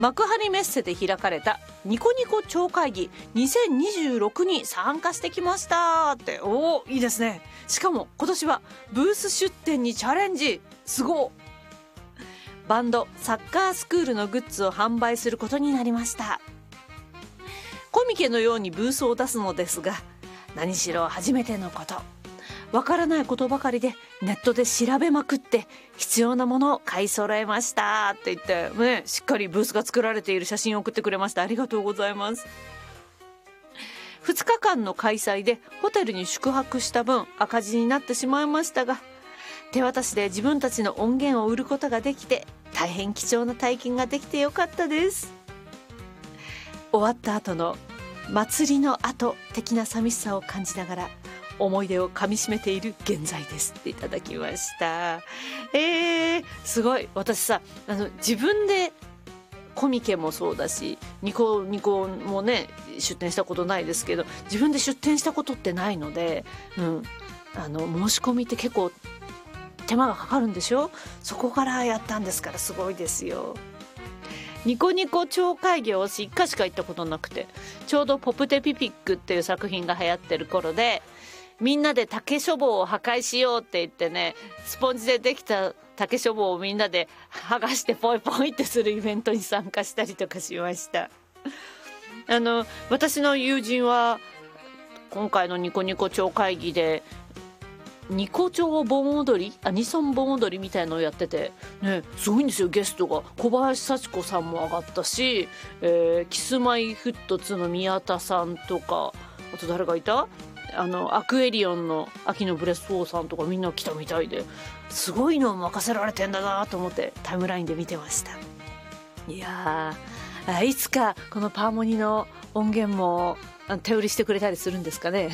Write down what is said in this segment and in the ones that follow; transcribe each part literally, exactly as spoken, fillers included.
幕張メッセで開かれたニコニコ超会議にせんにじゅうろくに参加してきましたって。おー、いいですね。しかも今年はブース出展にチャレンジ。すごい。バンドサッカースクールのグッズを販売することになりました。コミケのようにブースを出すのですが、何しろ初めてのこと、わからないことばかりでネットで調べまくって必要なものを買い揃えましたって言って、ね、しっかりブースが作られている写真を送ってくれました。ありがとうございます。ふつかかんの開催でホテルに宿泊した分赤字になってしまいましたが、手渡しで自分たちの音源を売ることができて大変貴重な体験ができてよかったです。終わった後の祭りの後的な寂しさを感じながら思い出をかみしめている現在ですっていただきました。えー、すごい。私さ、あの自分でコミケもそうだしニコニコもね出展したことないですけど、自分で出展したことってないので、うん、あの申し込みって結構手間がかかるんでしょ。そこからやったんですからすごいですよ。ニコニコ超会議を私いっかいしか行ったことなくて、ちょうどポプテピピックっていう作品が流行ってる頃で、みんなで竹書房を破壊しようって言ってね、スポンジでできた竹書房をみんなで剥がしてポイポイってするイベントに参加したりとかしました。あの私の友人は今回のニコニコ超会議でニコ超盆踊り、アニソン盆踊りみたいのをやっててね、すごいんですよ。ゲストが小林幸子さんも上がったし、えー、キスマイフットツーの宮田さんとか、あと誰がいた、あのアクエリオンの秋のブレスフォーさんとかみんな来たみたいで、すごいのを任せられてんだなと思ってタイムラインで見てました。いやー、いつかこのパーモニの音源も手売りしてくれたりするんですかね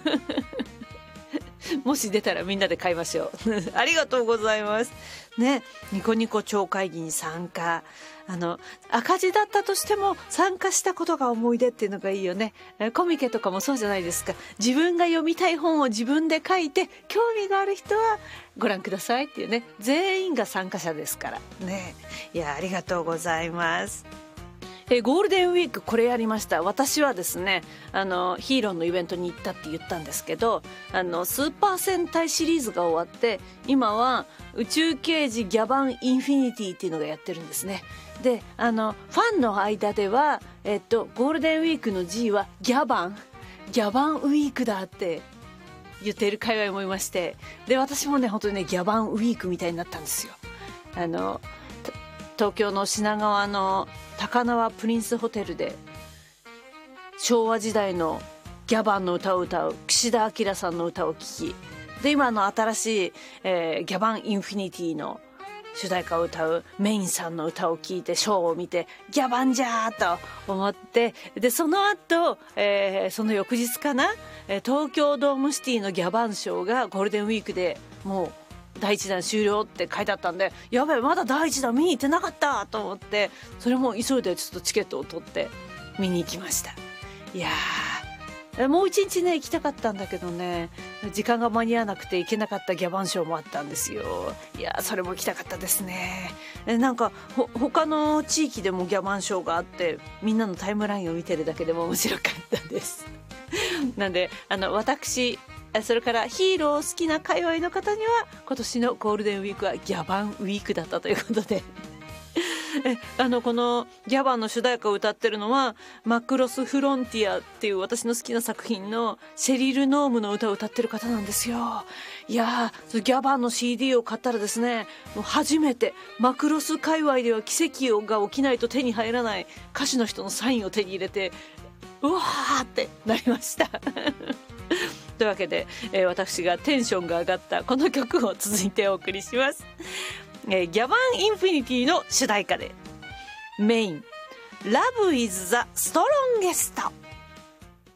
もし出たらみんなで買いましょうありがとうございますね。ニコニコ超会議に参加、あの赤字だったとしても参加したことが思い出っていうのがいいよね。コミケとかもそうじゃないですか。自分が読みたい本を自分で書いて、興味がある人はご覧くださいっていうね、全員が参加者ですからね。いや、ありがとうございます。えゴールデンウィークこれやりました。私はですね、あのヒーローのイベントに行ったって言ったんですけど、あのスーパー戦隊シリーズが終わって今は宇宙刑事ギャバンインフィニティっていうのがやってるんですね。で、あのファンの間では、えっと、ゴールデンウィークの G はギャバンギャバンウィークだって言っている界隈もいまして、で私もね本当にねギャバンウィークみたいになったんですよ。あの東京の品川の高輪プリンスホテルで昭和時代のギャバンの歌を歌う岸田明さんの歌を聴き、で今の新しい、えー、ギャバンインフィニティの主題歌を歌うメインさんの歌を聴いてショーを見てギャバンじゃーと思って、でその後、えー、その翌日かな、東京ドームシティのギャバンショーがゴールデンウィークでもうだいいちだん終了って書いてあったんで、やばいまだだいいちだん見に行ってなかったと思って、それも急いでちょっとチケットを取って見に行きました。いやー、もう一日ね行きたかったんだけどね、時間が間に合わなくて行けなかったギャバンショーもあったんですよ。いやー、それも行きたかったですね。なんかほ他の地域でもギャバンショーがあって、みんなのタイムラインを見てるだけでも面白かったですなんであの私、それからヒーロー好きな界隈の方には今年のゴールデンウィークはギャバンウィークだったということでえあのこのギャバンの主題歌を歌ってるのはマクロスフロンティアっていう私の好きな作品のシェリル・ノームの歌を歌ってる方なんですよ。いやー、ギャバンの シーディー を買ったらですね、もう初めてマクロス界隈では奇跡が起きないと手に入らない歌手の人のサインを手に入れて、うわーってなりましたというわけで、えー、私がテンションが上がったこの曲を続いてお送りします。えー、ギャバンインフィニティの主題歌でメイン Love is the strongest